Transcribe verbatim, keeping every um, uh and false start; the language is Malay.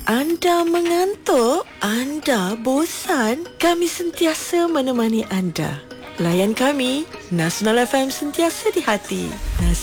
Anda mengantuk? Anda bosan? Kami sentiasa menemani anda. Layan kami, Nasional F M sentiasa di hati. Nasional